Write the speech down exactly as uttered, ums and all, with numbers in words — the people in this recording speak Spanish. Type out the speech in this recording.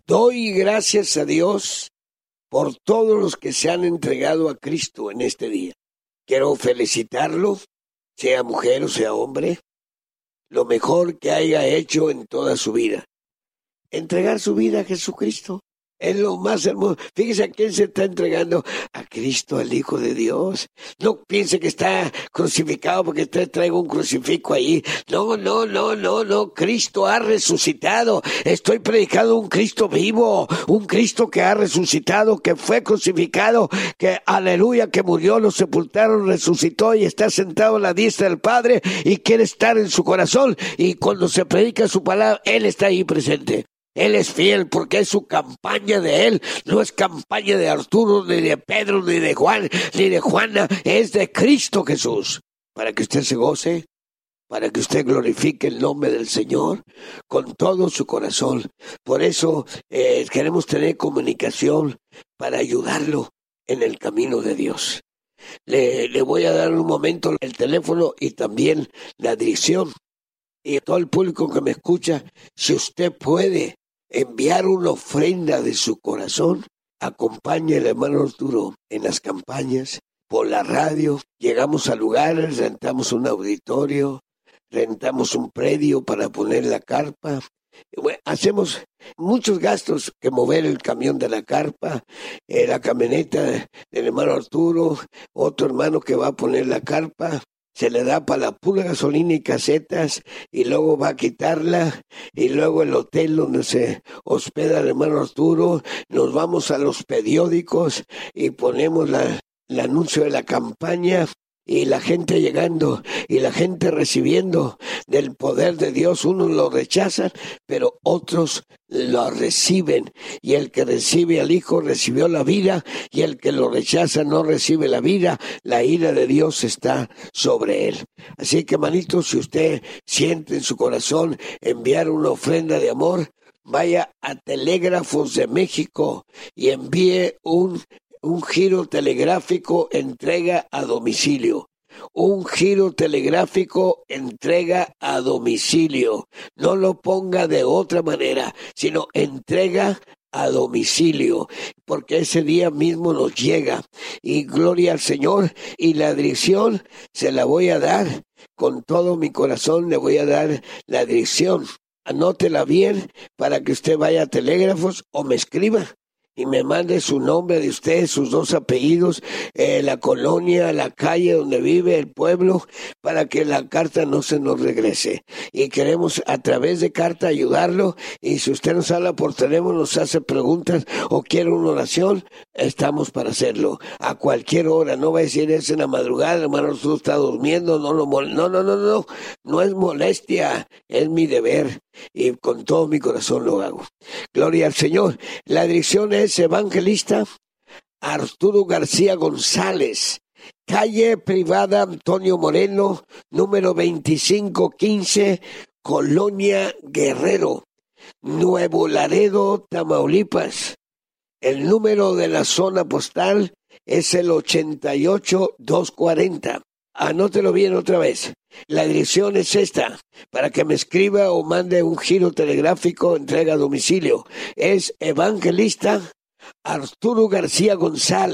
Doy gracias a Dios por todos los que se han entregado a Cristo en este día. Quiero felicitarlo, sea mujer o sea hombre, lo mejor que haya hecho en toda su vida. Entregar su vida a Jesucristo es lo más hermoso. Fíjese a quién se está entregando: a Cristo, al Hijo de Dios. No piense que está crucificado porque usted traiga un crucifijo ahí. No, no, no, no, no. Cristo ha resucitado. Estoy predicando un Cristo vivo, un Cristo que ha resucitado, que fue crucificado, que aleluya, que murió, lo sepultaron, resucitó y está sentado a la diestra del Padre y quiere estar en su corazón. Y cuando se predica su palabra, Él está ahí presente. Él es fiel porque es su campaña de Él, no es campaña de Arturo, ni de Pedro, ni de Juan, ni de Juana, es de Cristo Jesús. Para que usted se goce, para que usted glorifique el nombre del Señor con todo su corazón. Por eso eh, queremos tener comunicación para ayudarlo en el camino de Dios. Le, le voy a dar un momento el teléfono y también la dirección. Y todo el público que me escucha, si usted puede enviar una ofrenda de su corazón, acompañe al hermano Arturo en las campañas, por la radio. Llegamos a lugares, rentamos un auditorio, rentamos un predio para poner la carpa. Bueno, hacemos muchos gastos que mover el camión de la carpa, eh, la camioneta del hermano Arturo, otro hermano que va a poner la carpa. Se le da para la pura gasolina y casetas y luego va a quitarla y luego el hotel donde se hospeda el hermano Arturo, nos vamos a los periódicos y ponemos la, el anuncio de la campaña y la gente llegando y la gente recibiendo del poder de Dios. Unos lo rechazan, pero otros lo reciben. Y el que recibe al Hijo recibió la vida, y el que lo rechaza no recibe la vida. La ira de Dios está sobre él. Así que, manito, si usted siente en su corazón enviar una ofrenda de amor, vaya a Telégrafos de México y envíe un Un giro telegráfico, entrega a domicilio. Un giro telegráfico, entrega a domicilio. No lo ponga de otra manera, sino entrega a domicilio, porque ese día mismo nos llega. Y gloria al Señor. Y la dirección se la voy a dar. Con todo mi corazón le voy a dar la dirección. Anótela bien para que usted vaya a Telégrafos o me escriba y me mande su nombre de usted, sus dos apellidos, eh, la colonia, la calle donde vive, el pueblo, para que la carta no se nos regrese. Y queremos a través de carta ayudarlo. Y si usted nos habla por teléfono, nos hace preguntas o quiere una oración, estamos para hacerlo. A cualquier hora, no va a decir es en la madrugada, hermano, usted está durmiendo, no lo mol- no, no, no, no, no es molestia, es mi deber. Y con todo mi corazón lo hago. Gloria al Señor. La dirección es Evangelista Arturo García González, calle privada Antonio Moreno, número veinticinco quince, Colonia Guerrero, Nuevo Laredo, Tamaulipas. El número de la zona postal es el ochenta y ocho doscientos cuarenta. Anótelo bien otra vez. La dirección es esta, para que me escriba o mande un giro telegráfico, entrega a domicilio. Es Evangelista Arturo García González.